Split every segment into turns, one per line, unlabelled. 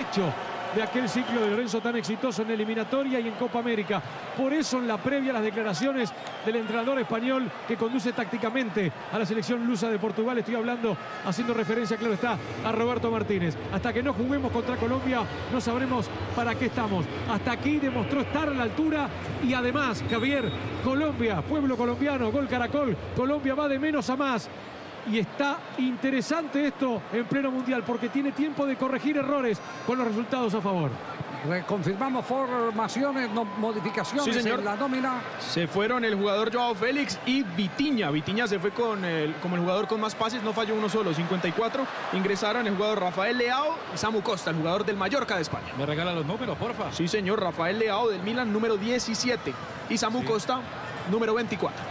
provecho de aquel ciclo de Lorenzo tan exitoso en eliminatoria y en Copa América. Por eso en la previa las declaraciones del entrenador español que conduce tácticamente a la selección lusa de Portugal, estoy hablando, haciendo referencia, claro está, a Roberto Martínez. Hasta que no juguemos contra Colombia no sabremos para qué estamos. Hasta aquí demostró estar a la altura y además, Javier, Colombia, pueblo colombiano, gol Caracol, Colombia va de menos a más. Y está interesante esto en pleno mundial porque tiene tiempo de corregir errores con los resultados a favor.
Reconfirmamos formaciones, modificaciones en la nómina.
Se fueron el jugador Joao Félix y Vitinha. Vitinha se fue como el jugador con más pases, no falló uno solo, 54. Ingresaron el jugador Rafael Leao y Samu Costa, el jugador del Mallorca de España.
¿Me regala los números, porfa?
Sí, señor. Rafael Leao del Milan, número 17. Y Samu Costa, número 24.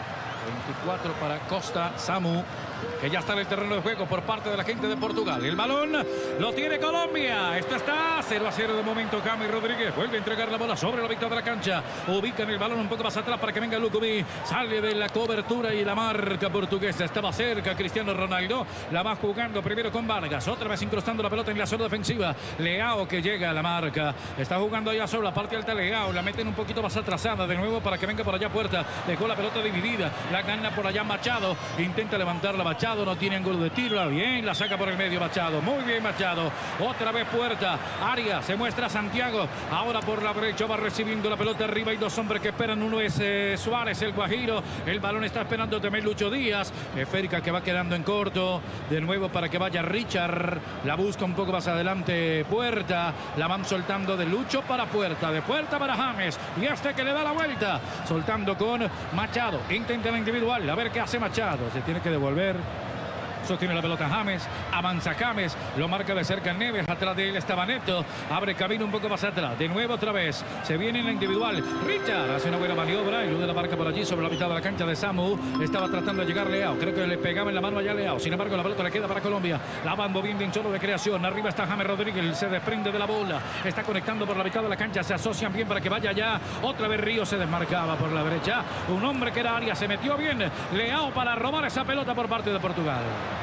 24 para Costa, Samu, que ya está en el terreno de juego por parte de la gente de Portugal. El balón lo tiene Colombia. Esto está 0-0 de momento. James Rodríguez vuelve a entregar la bola sobre la mitad de la cancha. Ubican el balón un poco más atrás para que venga Lucumí. Sale de la cobertura y la marca portuguesa. Estaba cerca Cristiano Ronaldo. La va jugando primero con Vargas. Otra vez incrustando la pelota en la zona defensiva. Leao que llega a la marca. Está jugando allá sobre la parte alta Leao. La meten un poquito más atrasada de nuevo para que venga por allá Puerta. Dejó la pelota dividida. La gana por allá Machado. Intenta levantarla Machado. No tiene ángulo de tiro. Bien, la saca por el medio Machado. Muy bien Machado. Otra vez Puerta. Arias se muestra Santiago. Ahora por la derecha va recibiendo la pelota arriba. Hay dos hombres que esperan. Uno es Suárez, el guajiro. El balón está esperando también Lucho Díaz. Esférica que va quedando en corto. De nuevo para que vaya Richard. La busca un poco más adelante Puerta. La van soltando de Lucho para Puerta. De Puerta para James. Y este que le da la vuelta. Soltando con Machado. Intenta la individual. A ver qué hace Machado. Se tiene que devolver. Sostiene la pelota James, avanza James, lo marca de cerca Neves, atrás de él estaba Neto, abre camino un poco más atrás, de nuevo otra vez, se viene en la individual, Richard hace una buena maniobra, elude la marca por allí sobre la mitad de la cancha de Samu, estaba tratando de llegar Leao, creo que le pegaba en la mano allá Leao, sin embargo la pelota le queda para Colombia, la van moviendo bien solo de creación, arriba está James Rodríguez, se desprende de la bola, está conectando por la mitad de la cancha, se asocian bien para que vaya allá, otra vez Río se desmarcaba por la derecha, un hombre que era Arias, se metió bien, Leao para robar esa pelota por parte de Portugal.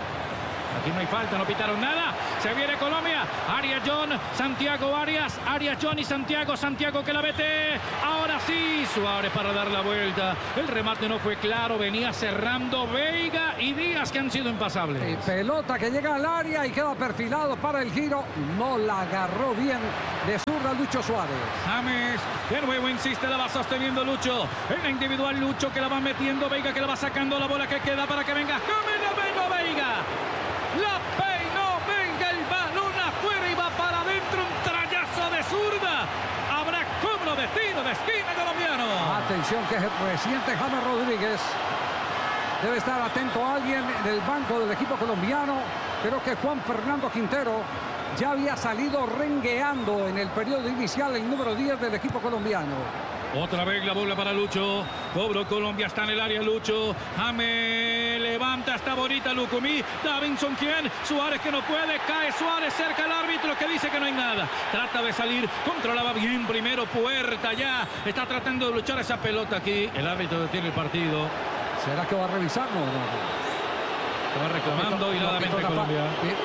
Aquí no hay falta, no pitaron nada. Se viene Colombia. Arias John, Santiago Arias. Arias John y Santiago. Santiago que la mete. Ahora sí, Suárez para dar la vuelta. El remate no fue claro. Venía cerrando Veiga y Díaz que han sido impasables.
Pelota que llega al área y queda perfilado para el giro. No la agarró bien de zurda Lucho Suárez.
James de nuevo insiste, la va sosteniendo Lucho. En la individual Lucho que la va metiendo. Veiga que la va sacando, la bola que queda para que venga. James, no venga Veiga. La peinó, venga el balón afuera y va para adentro, un trayazo de zurda. Habrá cobro de tiro de esquina colombiano.
Atención que reciente James Rodríguez. Debe estar atento a alguien en el banco del equipo colombiano. Creo que Juan Fernando Quintero ya había salido rengueando en el periodo inicial el número 10 del equipo colombiano.
Otra vez la bola para Lucho. Cobro Colombia, está en el área Lucho. James levanta, está bonita Lucumí. Davinson, ¿quién? Suárez que no puede. Cae Suárez cerca al árbitro que dice que no hay nada. Trata de salir. Controlaba bien primero Puerta ya. Está tratando de luchar esa pelota aquí. El árbitro detiene el partido.
¿Será que va a revisar? No.
Estaba reclamando y nada mente Colombia.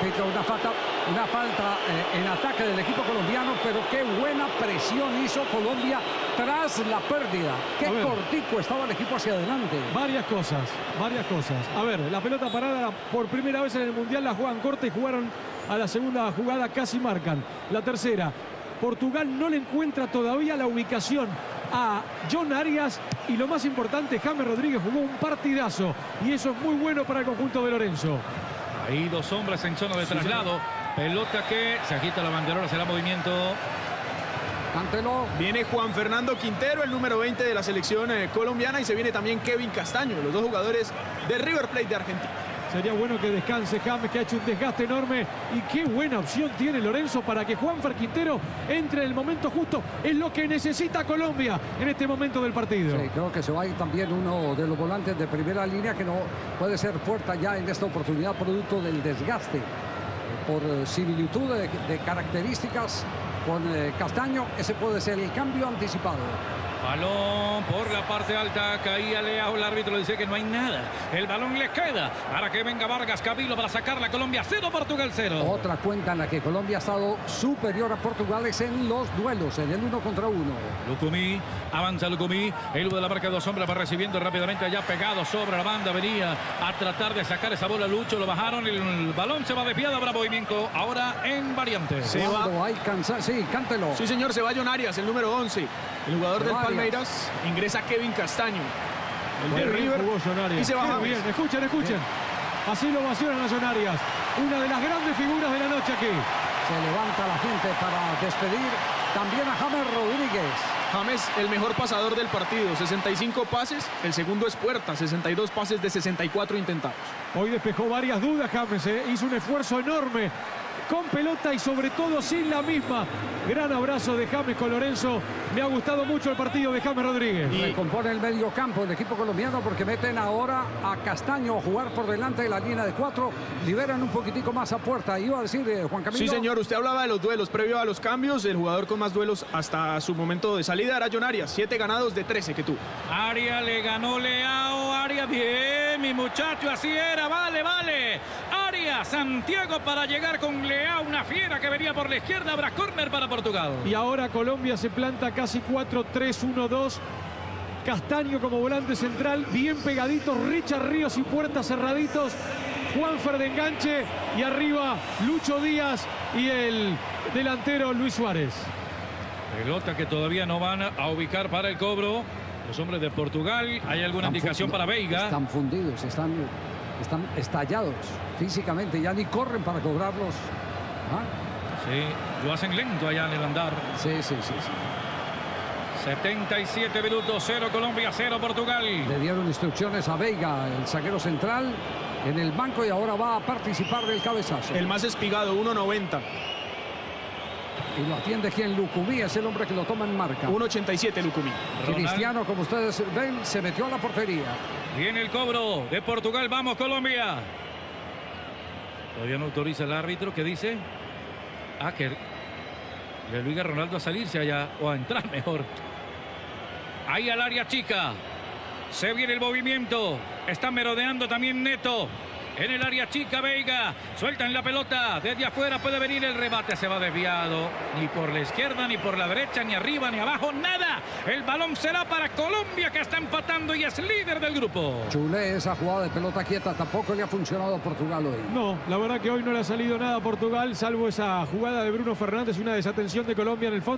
Una falta en ataque del equipo colombiano, pero qué buena presión hizo Colombia tras la pérdida. Qué cortico estaba el equipo hacia adelante.
Varias cosas. A ver, la pelota parada por primera vez en el Mundial la juegan corta y jugaron a la segunda jugada, casi marcan. La tercera, Portugal no le encuentra todavía la ubicación a John Arias y lo más importante, James Rodríguez jugó un partidazo y eso es muy bueno para el conjunto de Lorenzo.
Ahí dos hombres en zona de traslado. Pelota que se agita la banderola, será movimiento.
Cántelo.
Viene Juan Fernando Quintero, el número 20 de la selección colombiana, y se viene también Kevin Castaño, los dos jugadores de River Plate de Argentina.
Sería bueno que descanse James, que ha hecho un desgaste enorme. Y qué buena opción tiene Lorenzo para que Juanfer Quintero entre en el momento justo. Es lo que necesita Colombia en este momento del partido.
Sí, creo que se va a ir también uno de los volantes de primera línea que no puede ser Puerta ya en esta oportunidad, producto del desgaste. Por similitud de características con Castaño, ese puede ser el cambio anticipado.
Balón por la parte alta, caía Leao, el árbitro le dice que no hay nada. El balón le queda para que venga Vargas Cabilo para sacar la Colombia 0, Portugal 0.
Otra cuenta en la que Colombia ha estado superior a Portugal es en los duelos, en el 1 contra 1.
Lucumí, avanza Lucumí, el de la marca de 2 hombres va recibiendo rápidamente allá pegado sobre la banda, venía a tratar de sacar esa bola Lucho, lo bajaron, el balón se va desviado, habrá movimiento ahora en variante.
Se va.
Hay sí, cántelo.
Sí, señor, se va John Arias, el número 11. El jugador del Palmeiras. Ingresa Kevin Castaño, el de River.
Y
se baja.
Bien, escuchen. Bien. Así lo ovacionan a John Arias. Una de las grandes figuras de la noche aquí.
Se levanta la gente para despedir también a James Rodríguez.
James, el mejor pasador del partido, 65 pases, el segundo es Puerta, 62 pases de 64 intentados.
Hoy despejó varias dudas James, hizo un esfuerzo enorme con pelota y sobre todo sin la misma. Gran abrazo de James con Lorenzo. Me ha gustado mucho el partido de James Rodríguez.
Y recompone el medio campo el equipo colombiano porque meten ahora a Castaño a jugar por delante de la línea de 4. Liberan un poquitico más a Puerta. Iba a decir Juan Camilo.
Sí, señor. Usted hablaba de los duelos. Previo a los cambios, el jugador con más duelos hasta su momento de salida era John Arias. 7 ganados de 13 que tuvo.
Arias le ganó Leao. Arias, bien, mi muchacho. Así era. Vale. Arias, Santiago para llegar con Leao. Una fiera que venía por la izquierda. Habrá córner para Portugal.
Y ahora Colombia se planta casi 4-3-1-2. Castaño como volante central, bien pegaditos, Richard Ríos y Puerta cerraditos, Juanfer de enganche y arriba Lucho Díaz y el delantero Luis Suárez.
Pelota que todavía no van a ubicar para el cobro los hombres de Portugal. ¿Hay alguna indicación para Veiga?
Están fundidos, están estallados físicamente, ya ni corren para cobrarlos.
Sí, lo hacen lento allá en el andar.
Sí.
77 minutos, 0 Colombia, 0 Portugal.
Le dieron instrucciones a Veiga, el zaguero central, en el banco y ahora va a participar del cabezazo.
El más espigado, 1.90.
Y lo atiende quien Lucumí, es el hombre que lo toma en marca.
1.87 Lucumí.
Cristiano, como ustedes ven, se metió a la portería.
Viene el cobro de Portugal, vamos Colombia. Todavía no autoriza el árbitro, ¿qué dice? Que le obliga a Ronaldo a salirse allá o a entrar mejor. Ahí al área chica. Se viene el movimiento. Está merodeando también Neto. En el área chica Veiga. Sueltan la pelota. Desde afuera puede venir el remate. Se va desviado. Ni por la izquierda, ni por la derecha, ni arriba, ni abajo. Nada. El balón será para Colombia, que está empatando y es líder del grupo.
Chulé, esa jugada de pelota quieta tampoco le ha funcionado a Portugal hoy.
No, la verdad que hoy no le ha salido nada a Portugal, salvo esa jugada de Bruno Fernández, una desatención de Colombia en el fondo.